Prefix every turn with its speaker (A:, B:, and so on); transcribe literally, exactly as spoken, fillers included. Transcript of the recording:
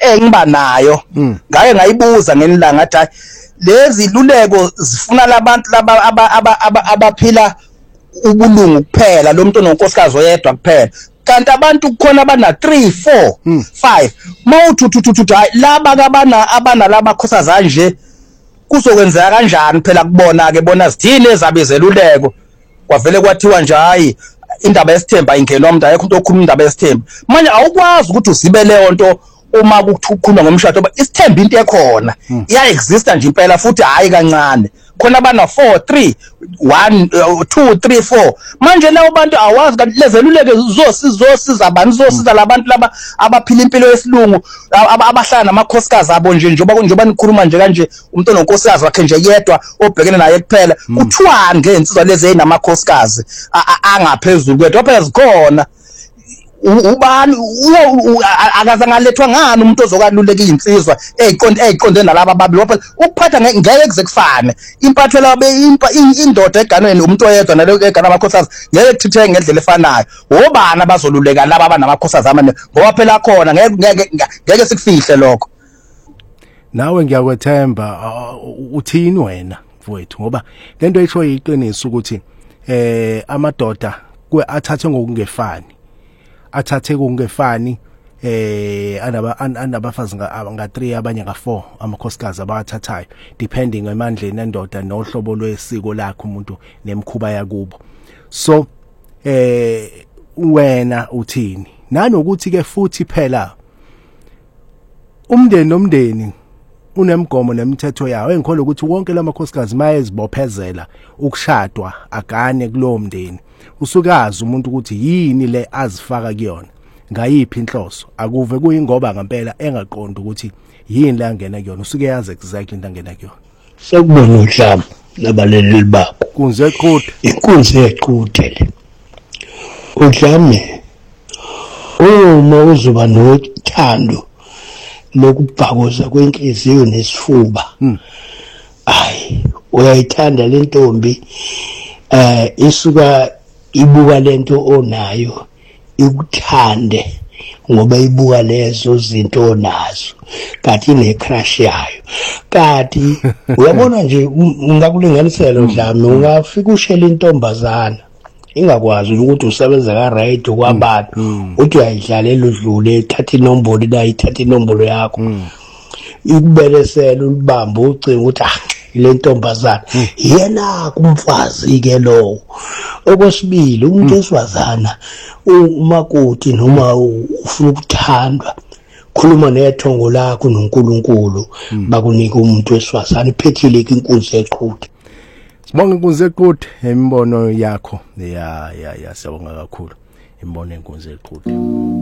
A: engiba nayo ngake ngayibuza ngenilanga ngathi hayi lezi luleko zifuna labantu laba abaphila ubulungu kuphela lo muntu ononkosikazi oyedwa kuphela kanti abantu kukhona abana three four five mawuthuthuthuthu hayi laba kabana abana laba khosazana nje kuzokwenzeka kanjani phela kubona ke bona zithini ezabizela uleko kwavele kwathiwa nje hayi indaba yesithemba ingena umuntu ayekho umuntu okhuluma indaba yesithemba manje awukwazi ukuthi uzibe leyo nto uma kukhuluma ngomshado ngoba isithemba into ekhona iya exist nje impela futhi hayi kancane khona bana four three one two three four manje lawo bantu awazi kanti lezeluleke zozosiza abantu zosiza labantu laba abaphila impilo yesilungu abahlala namakhosikazi abo nje njengoba njengoba nikhuluma nje kanje umuntu ononkosikazi wakhe nje yedwa obhekene naye kuphela kuthiwani ngensizwa lezi eyinamakhosikazi angaphezulu kwethu phela zikhona ubani akaza ngalethwa ngani umuntu ozokaluleka insizwa eziqonde eziqonde nalabo ababili phela ukuphatha ngeke kuzekufane impatho labe indoda eganweni umuntu oyedwa nalo egana amakhosazi ngeke kuthitheke ngendlela efanayo obani abazoluleka laba abanamakhosazi amane ngoba phela khona ngeke ngeke sikufihle lokho
B: nawe ngiyakwethemba uthini wena mfowethu ngoba lento ayisho iqiniso ukuthi eh amadoda kwe athathe ngokungefani athathe kungefani eh anaba anabafazi nga three abanye nga four amakhosikazi abathathayo depending emandleni endoda nohlobo lwesiko lakhe umuntu nemkhuba yakubo so eh wena uthini nanokuthi ke futhi phela umndeni nomndeni unemgomo nemithetho yawo engikholwa ukuthi wonke lamakhosikazi mayezibophezela ukushadwa agane kulowo mndeni usukazi umuntu ukuthi yini le azifaka kuyona ngayiphi inhloso akuve kuyingoba ngempela engaqonda ukuthi yini la ngena kuyona usuke yazi exactly into angena kuyona
C: sekubona uhlamba nabaleli babo
B: kunze eqhude
C: inkunzi eqhude le udlame uma uzoba nothando lokubhakoza kwenhliziyo nesifuba ayi uyayithanda le ntombi eh isuka ibuka lento onayo ikuthande ngoba ibuka lezo zinto onazo kanti ne crush yayo kanti uyabona nje ngakulinganisela udlame ungafika ushela intombazana ingakwazi ukuthi usebenza ka radio kwabantu uthi uyayidlalela udlule ithatha inombolo la ithatha inombolo yakho ikubelesela ulibamba ucinga ukuthi ah le ntombazana yena kumfazi ke lo okwesibili umuntu eswazana umakoti noma ufuna ukuthandwa khuluma nethongo lakho noNkulunkulu bakunika umuntu eswazana iphethile inkunzi eqhude
B: sibonga inkunzi eqhude imibono yakho ya ya ya siyabonga kakhulu imibono enkunzi eqhude